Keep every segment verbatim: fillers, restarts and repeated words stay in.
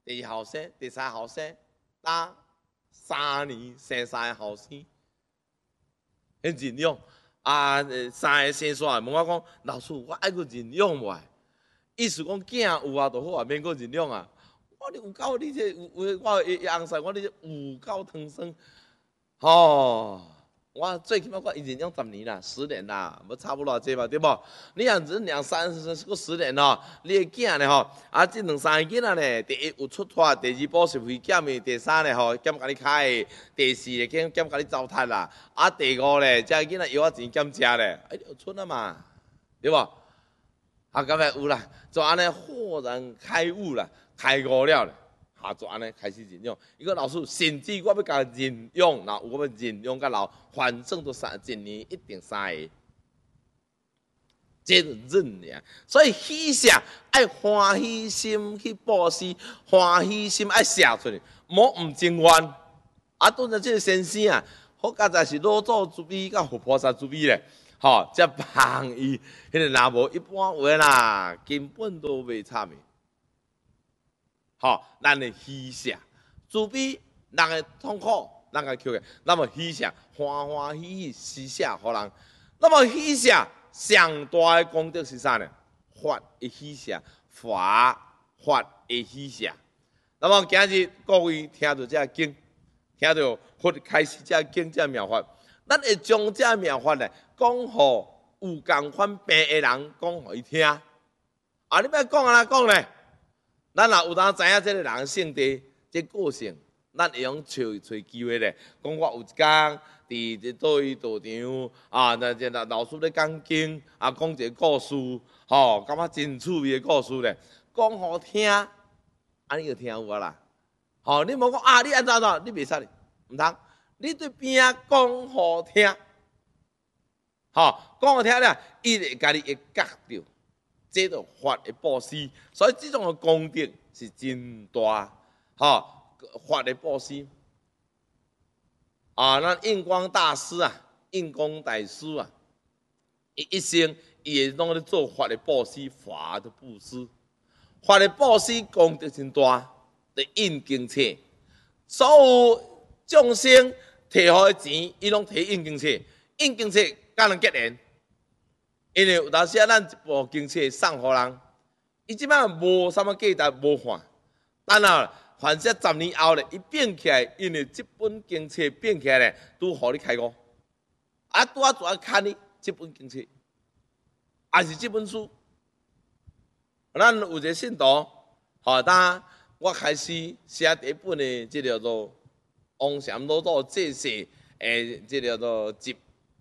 第二后生、第三后生，打三年生三个后生，很忍用。啊，三个生煞，问我讲，老师，我爱个忍用无？意思讲囝有啊，就好啊，免个忍用啊。我你有够你这有有我会红晒，我你这有够汤酸，吼！我最起码我已经用十年啦，十年啦，无差不多这嘛，对不？你若只两三个十年哦，你的囝呢吼，啊，这两三个囡仔呢，第一有出脱，第二补习费减的，第三呢吼减甲你开的，第四呢减减甲你糟蹋啦，啊，第五呢，这囡仔药仔钱减食咧，哎，有出啊嘛，对不？啊，咁样有啦，就安尼豁然开悟啦，开悟了咧。啊，就安尼开始忍用。一个老师，甚至我要甲忍用，那我要忍用到老，反正都三一年一定三个，这忍呀。所以喜舍爱欢喜心去布施，欢喜心爱写出来，莫唔情愿。啊，拄则这个先生啊，好佳哉是老祖之悲，甲佛菩萨之悲咧。吼，才帮伊，迄个若无一般话啦，根本都袂参的。吼，咱的喜舍，自卑人的痛苦，人个求个，那么喜舍欢欢喜喜施舍互人，那么喜舍上大的功德是啥呢？法的喜舍，法法的喜舍。那么今日各位听到这经，听到佛开始这经这妙法，咱会将这妙法呢讲互有共款病的人讲互伊听。啊，你要讲安怎讲呢？咱若有当知影这个人性地、这个性，咱会用找找机会咧。讲我有一天伫伫倒位道场啊，那这老师咧讲经啊，讲一个故事，吼、哦，感觉真趣味的故事咧，讲互听，安尼就听有啊啦。吼、哦，你无讲啊，你安怎怎，你袂使哩，毋通。你对边啊讲互听，吼、哦，讲互听咧，伊会家己会觉着。这种法的布施，所以这种的功德是真大，哈！法的布施啊，咱印光大师啊，印光大师啊，伊一生伊会拢咧做法的布施，法的布施，法的布施功德真大，的印经册，所有众生摕好的钱，伊拢摕印经册，印经册甲人结缘。因为有当时啊，咱一部经册送互人，伊即摆无啥物价值，无换。等啊，凡说十年后咧，伊变起来，因为即本经册变起来咧，拄互你开悟。啊，拄啊做看你即本经册，还是即本书。咱有一个信徒，吼，当我开始写第一本的，即叫做《王禅老祖这世》诶，即叫做集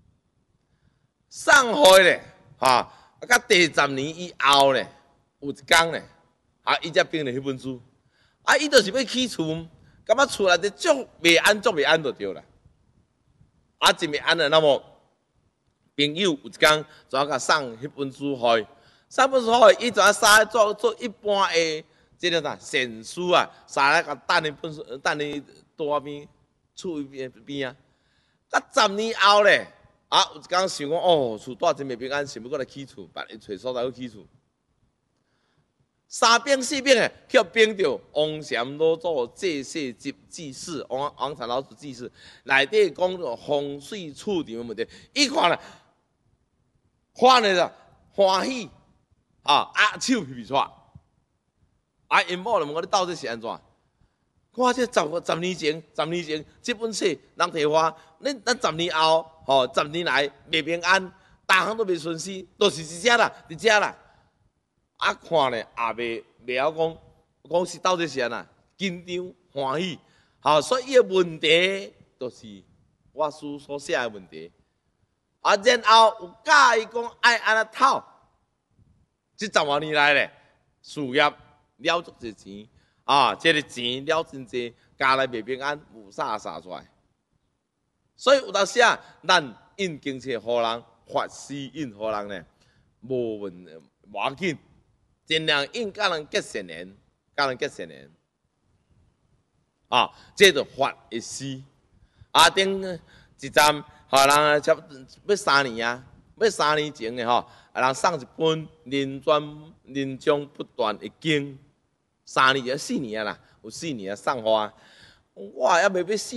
送互咧。啊！啊，到第十年以后咧，有一天咧，啊，伊才编了迄本书。啊，伊就是要起厝，感觉厝内底足袂安，足袂安就对啦。啊，真袂安了，那么朋友有一天就要甲送迄本书互伊，送本书互伊，伊就要杀做做一般的，即个啥善书啊，杀来甲等你本书，等你桌边、厝边边啊。到十年后咧。啊！有一天想讲，哦，厝住真袂平安，想要过来起厝，别去找所在去起厝。三兵四兵诶，去兵着王禅老祖这世集记事，王王禅老祖记事，内底讲着风水厝场诶问题。伊看咧，看咧啦，欢喜啊，啊手皮皮喘。啊，因某就问我你到底是安怎？我这十十年前，十年前这本书人摕我，恁咱十年后。吼、哦，十年来袂平安，逐项都袂顺遂，都、就是伫遮啦，伫遮啦。啊，看咧也袂袂晓讲，讲是到底是安那，紧张欢喜。吼、哦，所以伊个问题就是我书所写的问题。啊，然后有教伊讲爱安那透，即十多年来咧，事业了足侪钱，啊，这个钱了真侪，家内袂平安，有啥啥出来。所以有当时啊，咱印经册互人，法师印互人呢，无问无要紧，尽量印甲人结善缘，甲人结善缘。啊，这就法的师。啊，顶一站，互人差要三年啊，要三年前的吼，人送一本连转连章不断的经，三年啊四年啊啦， 有四年啊送花，我也未要死。